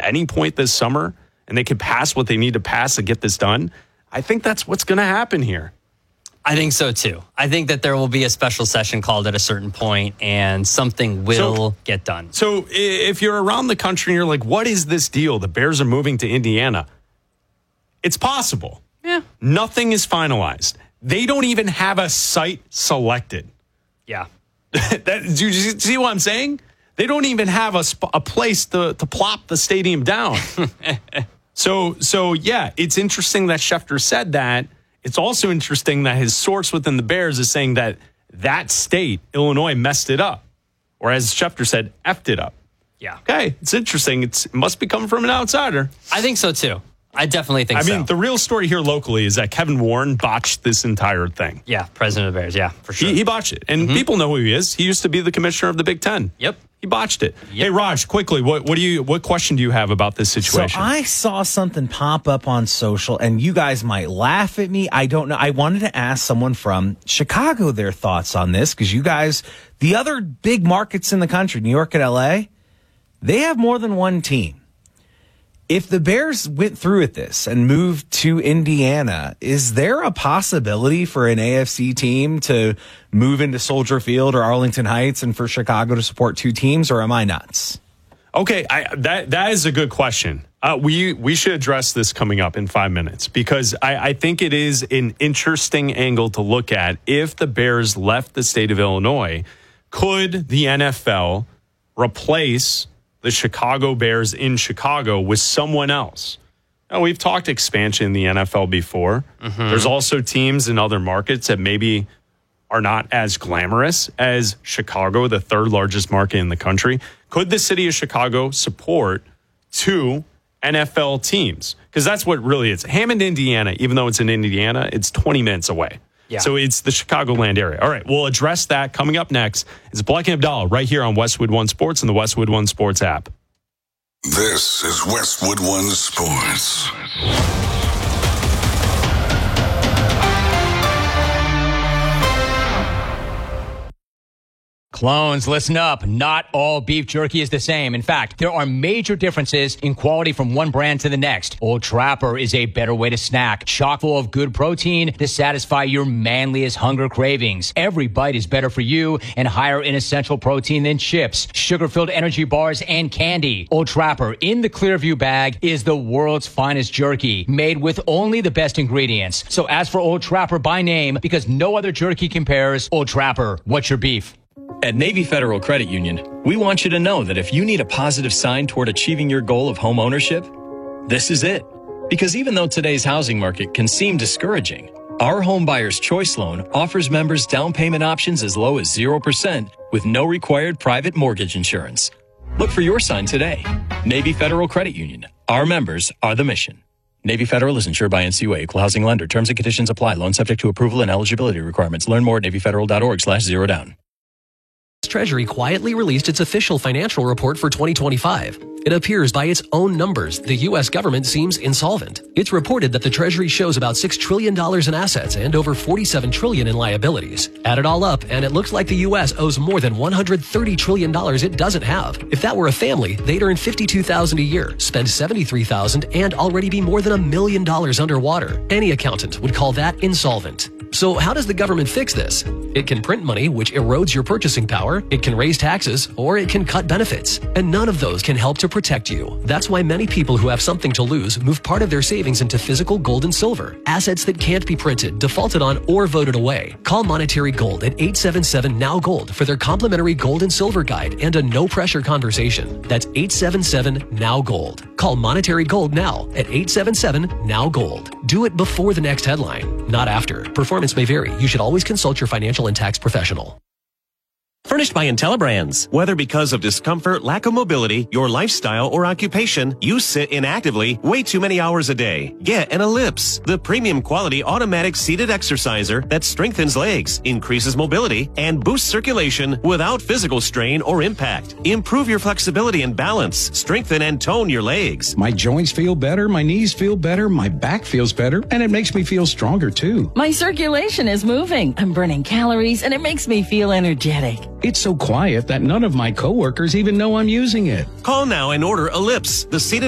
any point this summer and they could pass what they need to pass to get this done, I think that's what's going to happen here. I think so, too. I think that there will be a special session called at a certain point and something will get done. So if you're around the country and you're like, what is this deal? The Bears are moving to Indiana. It's possible. Yeah. Nothing is finalized. They don't even have a site selected. Yeah. Do you see what I'm saying? They don't even have a place to plop the stadium down. So yeah, it's interesting that Schefter said that. It's also interesting that his source within the Bears is saying that state, Illinois, messed it up. Or as Schefter said, effed it up. Yeah. Okay, it's interesting. It must be coming from an outsider. I think so, too. I definitely think so. I mean, the real story here locally is that Kevin Warren botched this entire thing. Yeah, president of the Bears. Yeah, for sure. He botched it. And people know who he is. He used to be the commissioner of the Big Ten. Yep. He botched it. Yep. Hey, Raj, quickly, what question do you have about this situation? So I saw something pop up on social, and you guys might laugh at me. I don't know. I wanted to ask someone from Chicago their thoughts on this, because you guys, the other big markets in the country, New York and LA, they have more than one team. If the Bears went through with this and moved to Indiana, is there a possibility for an AFC team to move into Soldier Field or Arlington Heights and for Chicago to support two teams, or am I nuts? Okay, that is a good question. We should address this coming up in 5 minutes, because I think it is an interesting angle to look at. If the Bears left the state of Illinois, could the NFL replace the Chicago Bears in Chicago with someone else? Now, we've talked expansion in the NFL before. There's also teams in other markets that maybe are not as glamorous as Chicago, the third largest market in the country. Could the city of Chicago support two NFL teams? Because that's what really is. Hammond, Indiana, even though it's in Indiana, it's 20 minutes away. Yeah. So it's the Chicagoland area. All right, we'll address that coming up next. It's Black and Abdallah right here on Westwood One Sports and the Westwood One Sports app. This is Westwood One Sports. Clones, listen up. Not all beef jerky is the same. In fact, there are major differences in quality from one brand to the next. Old Trapper is a better way to snack, chock full of good protein to satisfy your manliest hunger cravings. Every bite is better for you and higher in essential protein than chips, sugar-filled energy bars, and candy. Old Trapper in the Clearview bag is the world's finest jerky, made with only the best ingredients. So ask for Old Trapper by name, because no other jerky compares. Old Trapper, what's your beef? At Navy Federal Credit Union, we want you to know that if you need a positive sign toward achieving your goal of home ownership, this is it. Because even though today's housing market can seem discouraging, our Home Buyer's Choice Loan offers members down payment options as low as 0% with no required private mortgage insurance. Look for your sign today. Navy Federal Credit Union. Our members are the mission. Navy Federal is insured by NCUA, equal housing lender. Terms and conditions apply. Loan subject to approval and eligibility requirements. Learn more at NavyFederal.org/zerodown. Treasury quietly released its official financial report for 2025. It appears by its own numbers, the U.S. government seems insolvent. It's reported that the Treasury shows about $6 trillion in assets and over $47 trillion in liabilities. Add it all up, and it looks like the U.S. owes more than $130 trillion it doesn't have. If that were a family, they'd earn $52,000 a year, spend $73,000, and already be more than $1 million underwater. Any accountant would call that insolvent. So how does the government fix this? It can print money, which erodes your purchasing power. It can raise taxes, or it can cut benefits. And none of those can help to protect you. That's why many people who have something to lose move part of their savings into physical gold and silver, assets that can't be printed, defaulted on, or voted away. Call Monetary Gold at 877-NOW-GOLD for their complimentary gold and silver guide and a no-pressure conversation. That's 877-NOW-GOLD. Call Monetary Gold now at 877-NOW-GOLD. Do it before the next headline, not after. Performance may vary. You should always consult your financial and tax professional. Furnished by IntelliBrands. Whether because of discomfort, lack of mobility, your lifestyle, or occupation, you sit inactively way too many hours a day. Get an Ellipse, the premium quality automatic seated exerciser that strengthens legs, increases mobility, and boosts circulation without physical strain or impact. Improve your flexibility and balance. Strengthen and tone your legs. My joints feel better, my knees feel better, my back feels better, and it makes me feel stronger too. My circulation is moving. I'm burning calories, and it makes me feel energetic. It's so quiet that none of my coworkers even know I'm using it. Call now and order Ellipse, the seated